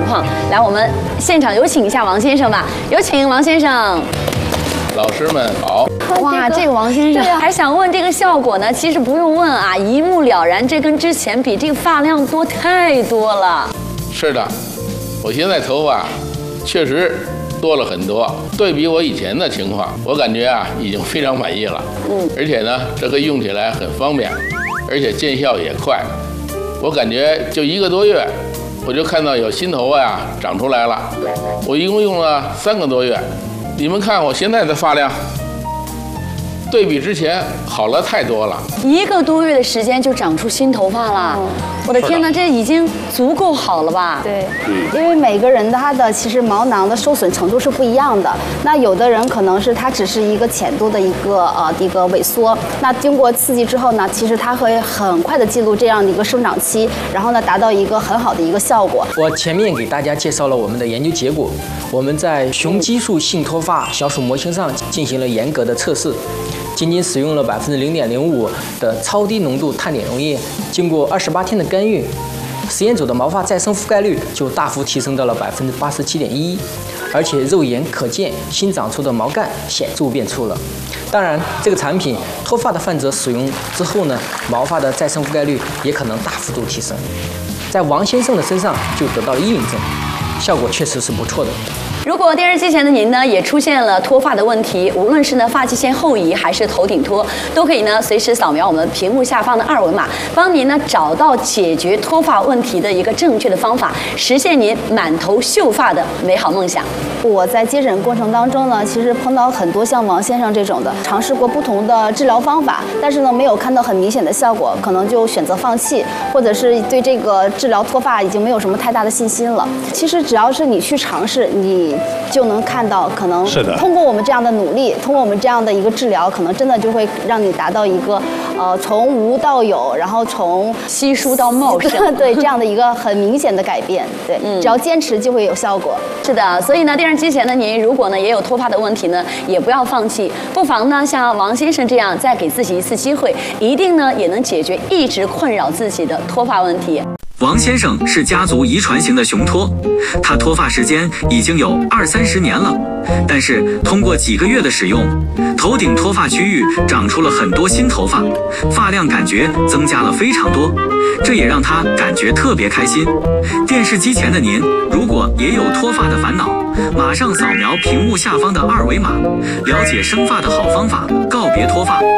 况。来，我们现场有请一下王先生吧，有请王先生。 老师们好。 哇，这个王先生还想问这个效果呢？其实不用问啊，一目了然，这跟之前比，这个发量多太多了。 是的，我现在头发确实多了很多，对比我以前的情况，我感觉已经非常满意了。而且呢，这个用起来很方便，而且见效也快。我感觉就1个多月，我就看到有新头发长出来了。我一共用了3个多月，你们看我现在的发量，对比之前好了太多了。 1个多月的时间就长出新头发了，我的天哪，这已经足够好了吧？ 对，因为每个人他的其实毛囊的受损程度是不一样的。那有的人可能是它只是一个浅度的一个萎缩，那经过刺激之后呢，其实它会很快的记录这样的一个生长期，然后呢达到一个很好的一个效果。 我前面给大家介绍了我们的研究结果，我们在雄激素性脱发小鼠模型上进行了严格的测试。仅仅使用了0.05%的超低浓度碳碘溶液，经过28天的干预，实验组的毛发再生覆盖率就大幅提升到了87.11%，而且肉眼可见新长出的毛干显著变粗了。当然，这个产品脱发的患者使用之后呢，毛发的再生覆盖率也可能大幅度提升。在王先生的身上就得到了印证，效果确实是不错的。 如果电视机前的您呢也出现了脱发的问题，无论是呢发际线后移还是头顶脱，都可以呢随时扫描我们屏幕下方的2维码，帮您呢找到解决脱发问题的一个正确的方法，实现您满头秀发的美好梦想。 我在接诊过程当中呢，其实碰到很多像王先生这种的，尝试过不同的治疗方法，但是呢没有看到很明显的效果，可能就选择放弃，或者是对这个治疗脱发已经没有什么太大的信心了。其实只要是你去尝试，你就能看到，可能通过我们这样的努力，通过我们这样的一个治疗，可能真的就会让你达到一个从无到有，然后从稀疏到茂盛， 对这样的一个很明显的改变。对，只要坚持就会有效果。 是的，所以呢，电视机前的您如果呢也有脱发的问题呢，也不要放弃，不妨呢像王先生这样再给自己一次机会，一定呢也能解决一直困扰自己的脱发问题。 王先生是家族遗传型的雄脱，他脱发时间已经有20-30年了，但是通过几个月的使用，头顶脱发区域长出了很多新头发，发量感觉增加了非常多，这也让他感觉特别开心。电视机前的您，如果也有脱发的烦恼，马上扫描屏幕下方的2维码，了解生发的好方法，告别脱发。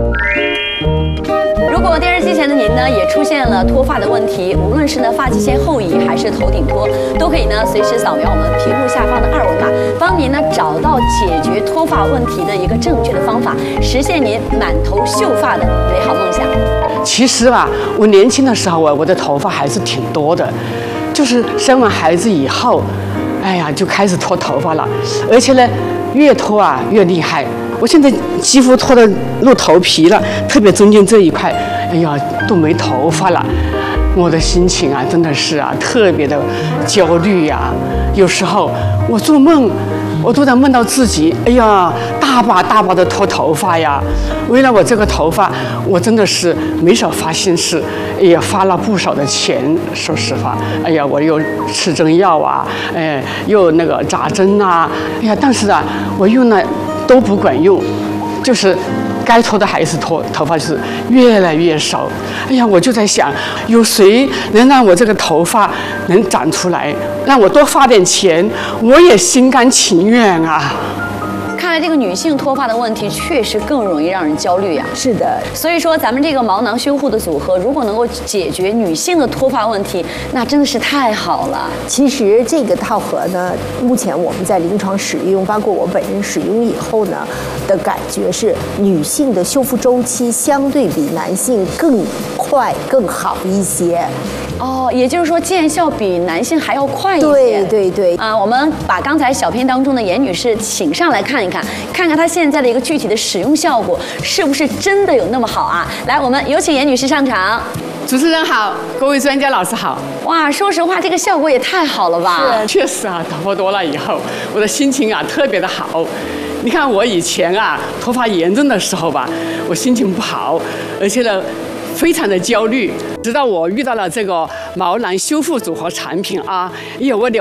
如果电视机前的您呢也出现了脱发的问题，无论是呢发际线后移还是头顶脱，都可以呢随时扫描我们屏幕下方的2维码，帮您呢找到解决脱发问题的一个正确的方法，实现您满头秀发的美好梦想。 其实吧，我年轻的时候我的头发还是挺多的，就是生完孩子以后，哎呀就开始脱头发了，而且呢越脱越厉害。我现在几乎脱得露头皮了，特别中间这一块，哎呀都没头发了。我的心情真的是特别的焦虑呀。有时候我做梦，我都在梦到自己，哎呀大把大把的脱头发呀。为了我这个头发，我真的是没少花心思，也花了不少的钱。说实话，哎呀我又吃针药又那个扎针哎呀，但是我用了都不管用，就是该脱的还是脱，头发是越来越少。哎呀，我就在想，有谁能让我这个头发能长出来，让我多花点钱，我也心甘情愿啊。 看来这个女性脱发的问题确实更容易让人焦虑呀。 是的， 所以说咱们这个毛囊修护的组合，如果能够解决女性的脱发问题，那真的是太好了。 其实这个套盒呢，目前我们在临床使用，包括我本人使用以后呢的感觉是，女性的修复周期相对比男性更快更好一些。 哦，也就是说见效比男性还要快一些。 对对对。 我们把刚才小片当中的严女士请上来看一看，看看她现在的一个具体的使用效果是不是真的有那么好啊？来，我们有请严女士上场。 主持人好，各位专家老师好。 哇，说实话，这个效果也太好了吧？ 是，确实头发多了以后，我的心情特别的好。你看我以前脱发严重的时候吧，我心情不好，而且呢非常的焦虑。直到我遇到了这个毛囊修复组合产品哎呀，我